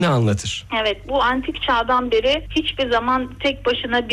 ne anlatır? Evet, bu antik çağdan beri hiçbir zaman tek başına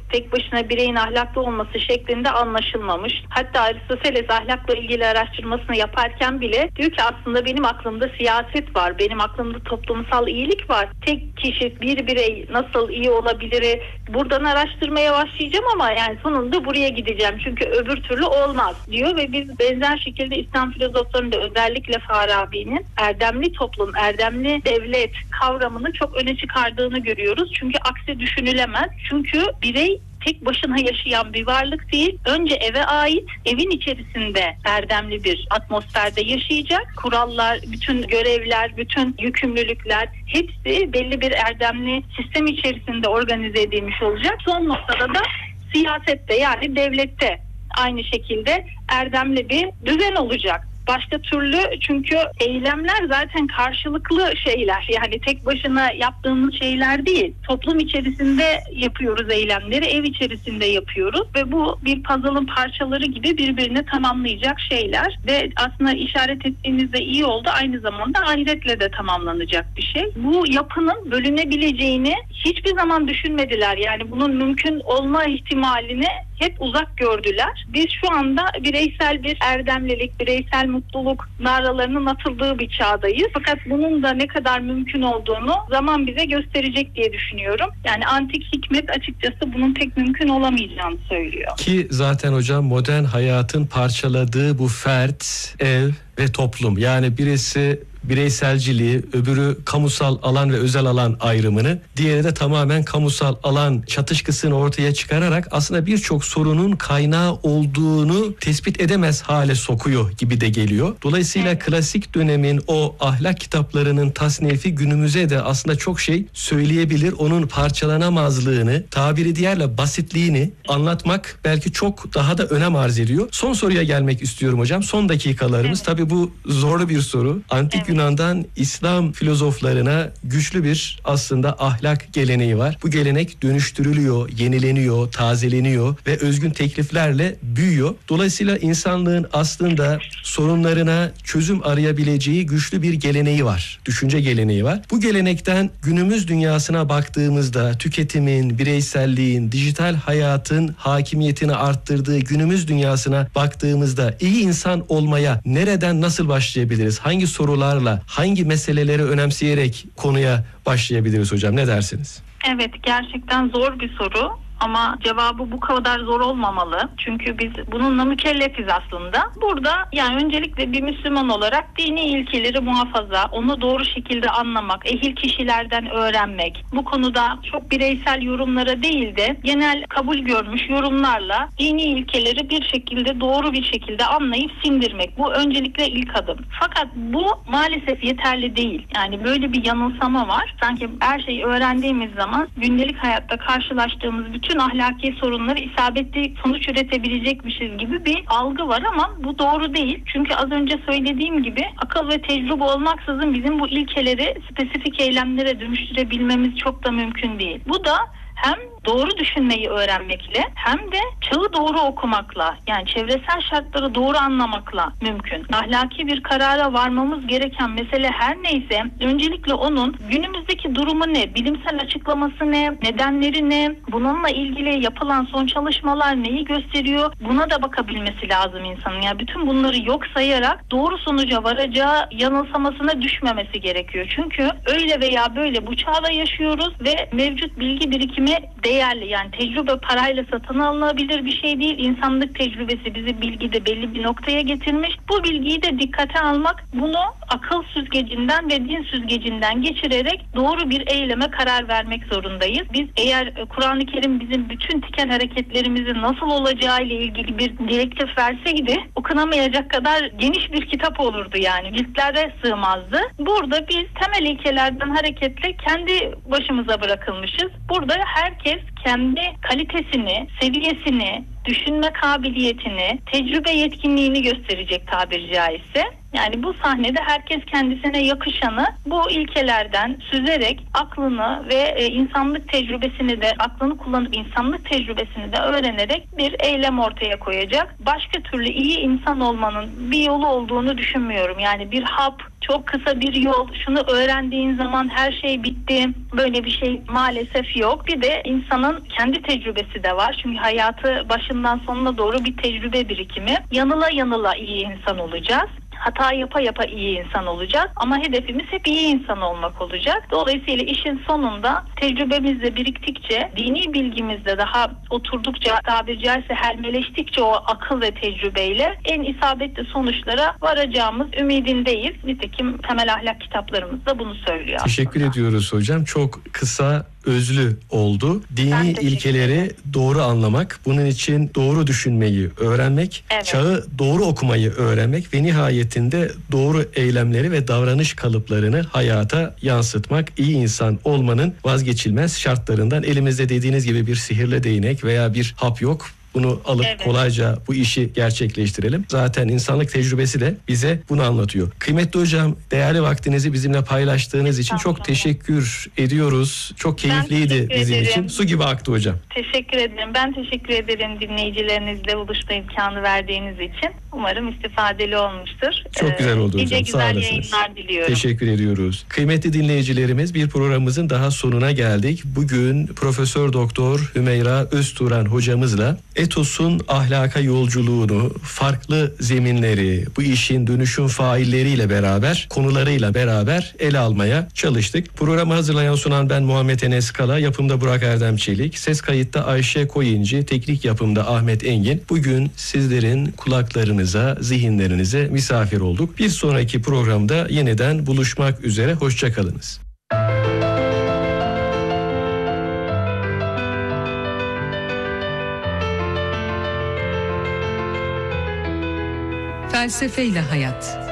bireyin ahlaklı olması şeklinde anlaşılmamış. Hatta Aristoteles ahlakla ilgili araştırmasını yaparken bile diyor ki aslında benim aklımda siyaset var, benim aklımda toplumsal iyilik var. Tek kişi, bir birey nasıl iyi olabilir? Buradan araştırmaya başlayacağım ama yani sonunda buraya gideceğim. Çünkü öbür türlü olmaz diyor ve biz benzer şekilde İslam filozoflarında özellikle Farabi'nin erdemli toplum, erdemli devlet kavramını çok öne çıkardığını görüyoruz. Çünkü aksi düşünülemez. Çünkü birey tek başına yaşayan bir varlık değil. Önce eve ait, evin içerisinde erdemli bir atmosferde yaşayacak. Kurallar, bütün görevler, bütün yükümlülükler hepsi belli bir erdemli sistem içerisinde organize edilmiş olacak. Son noktada da siyasette yani devlette aynı şekilde erdemli bir düzen olacak. Başka türlü çünkü eylemler zaten karşılıklı şeyler. Yani tek başına yaptığımız şeyler değil. Toplum içerisinde yapıyoruz eylemleri, ev içerisinde yapıyoruz ve bu bir puzzle'ın parçaları gibi birbirini tamamlayacak şeyler. Ve aslında işaret ettiğinizde iyi oldu. Aynı zamanda ahiretle de tamamlanacak bir şey. Bu yapının bölünebileceğini hiçbir zaman düşünmediler. Yani bunun mümkün olma ihtimalini hep uzak gördüler. Biz şu anda bireysel bir erdemlilik, bireysel mutluluk naralarının atıldığı bir çağdayız. Fakat bunun da ne kadar mümkün olduğunu zaman bize gösterecek diye düşünüyorum. Yani antik hikmet açıkçası bunun pek mümkün olamayacağını söylüyor. Ki zaten hocam modern hayatın parçaladığı bu fert, ev ve toplum. Yani birisi bireyselciliği, öbürü kamusal alan ve özel alan ayrımını, diğeri de tamamen kamusal alan çatışkısını ortaya çıkararak aslında birçok sorunun kaynağı olduğunu tespit edemez hale sokuyor gibi de geliyor. Dolayısıyla klasik dönemin o ahlak kitaplarının tasnifi günümüze de aslında çok şey söyleyebilir. Onun parçalanamazlığını, tabiri diğerle basitliğini anlatmak belki çok daha da önem arz ediyor. Son soruya gelmek istiyorum hocam. Son dakikalarımız. Tabii bu zorlu bir soru. Antik Yunan'dan İslam filozoflarına güçlü bir aslında ahlak geleneği var. Bu gelenek dönüştürülüyor, yenileniyor, tazeleniyor ve özgün tekliflerle büyüyor. Dolayısıyla insanlığın aslında sorunlarına çözüm arayabileceği güçlü bir geleneği var. Düşünce geleneği var. Bu gelenekten günümüz dünyasına baktığımızda tüketimin, bireyselliğin, dijital hayatın hakimiyetini arttırdığı günümüz dünyasına baktığımızda iyi insan olmaya nereden nasıl başlayabiliriz? Hangi sorularla, hangi meseleleri önemseyerek konuya başlayabiliriz hocam? Ne dersiniz? Evet, gerçekten zor bir soru. Ama cevabı bu kadar zor olmamalı. Çünkü biz bununla mükellefiz aslında. Burada yani öncelikle bir Müslüman olarak dini ilkeleri muhafaza, onu doğru şekilde anlamak, ehil kişilerden öğrenmek, bu konuda çok bireysel yorumlara değil de genel kabul görmüş yorumlarla dini ilkeleri bir şekilde doğru bir şekilde anlayıp sindirmek. Bu öncelikle ilk adım. Fakat bu maalesef yeterli değil. Yani böyle bir yanılsama var. Sanki her şeyi öğrendiğimiz zaman gündelik hayatta karşılaştığımız bütün ahlaki sorunları isabetli sonuç üretebilecekmişiz gibi bir algı var ama bu doğru değil. Çünkü az önce söylediğim gibi akıl ve tecrübe olmaksızın bizim bu ilkeleri spesifik eylemlere dönüştürebilmemiz çok da mümkün değil. Bu da hem doğru düşünmeyi öğrenmekle hem de çağı doğru okumakla, yani çevresel şartları doğru anlamakla mümkün. Ahlaki bir karara varmamız gereken mesele her neyse öncelikle onun günümüzdeki durumu ne, bilimsel açıklaması ne, nedenleri ne, bununla ilgili yapılan son çalışmalar neyi gösteriyor, buna da bakabilmesi lazım insanın. Yani bütün bunları yok sayarak doğru sonuca varacağı yanılsamasına düşmemesi gerekiyor. Çünkü öyle veya böyle bu çağda yaşıyoruz ve mevcut bilgi birikimi değerli. Yani tecrübe parayla satın alınabilir bir şey değil. İnsanlık tecrübesi bizi bilgide belli bir noktaya getirmiş. Bu bilgiyi de dikkate almak, bunu akıl süzgecinden ve din süzgecinden geçirerek doğru bir eyleme karar vermek zorundayız. Biz eğer Kur'an-ı Kerim bizim bütün tikel hareketlerimizin nasıl olacağı ile ilgili bir direktif verseydi okunamayacak kadar geniş bir kitap olurdu yani. Ciltlere sığmazdı. Burada biz temel ilkelerden hareketle kendi başımıza bırakılmışız. Burada herkes kendi kalitesini, seviyesini, düşünme kabiliyetini, tecrübe yetkinliğini gösterecek tabiri caizse. Yani bu sahnede herkes kendisine yakışanı bu ilkelerden süzerek aklını ve insanlık tecrübesini de, aklını kullanıp insanlık tecrübesini de öğrenerek bir eylem ortaya koyacak. Başka türlü iyi insan olmanın bir yolu olduğunu düşünmüyorum. Yani bir hap, çok kısa bir yol, şunu öğrendiğin zaman her şey bitti. Böyle bir şey maalesef yok. Bir de insanın kendi tecrübesi de var. Çünkü hayatı başından sonuna doğru bir tecrübe birikimi. Yanıla yanıla iyi insan olacağız. Hata yapa yapa iyi insan olacağız ama hedefimiz hep iyi insan olmak olacak. Dolayısıyla işin sonunda tecrübemiz de biriktikçe, dini bilgimiz de daha oturdukça, tabiri caizse helmeleştikçe o akıl ve tecrübeyle en isabetli sonuçlara varacağımız ümidindeyiz. Nitekim temel ahlak kitaplarımız da bunu söylüyor. Teşekkür ediyoruz hocam. Çok kısa, özlü oldu. Dini ilkeleri doğru anlamak, bunun için doğru düşünmeyi öğrenmek, çağı doğru okumayı öğrenmek ve nihayetinde doğru eylemleri ve davranış kalıplarını hayata yansıtmak, iyi insan olmanın vazgeçilmez şartlarından. Elimizde dediğiniz gibi bir sihirli değnek veya bir hap yok. Bunu alıp kolayca bu işi gerçekleştirelim. Zaten insanlık tecrübesi de bize bunu anlatıyor. Kıymetli hocam, değerli vaktinizi bizimle paylaştığınız için çok teşekkür ediyoruz. Çok keyifliydi bizim için. Su gibi aktı hocam. Teşekkür ederim. Ben teşekkür ederim dinleyicilerinizle buluşma imkanı verdiğiniz için. Umarım istifadeli olmuştur. Çok güzel oldu hocam. Nice Sağ güzel olasınız. yayınlar diliyorum. Teşekkür ediyoruz. Kıymetli dinleyicilerimiz, bir programımızın daha sonuna geldik. Bugün Profesör Doktor Hümeyra Özturan hocamızla etosun ahlaka yolculuğunu, farklı zeminleri, bu işin dönüşüm failleriyle beraber, konularıyla beraber ele almaya çalıştık. Programı hazırlayan sunan ben Muhammed Enes Kala, yapımda Burak Erdem Çelik, ses kayıtta Ayşe Koyuncu, teknik yapımda Ahmet Engin. Bugün sizlerin kulaklarınıza, zihinlerinize misafir olduk. Bir sonraki programda yeniden buluşmak üzere. Hoşçakalınız. Felsefeyle hayat.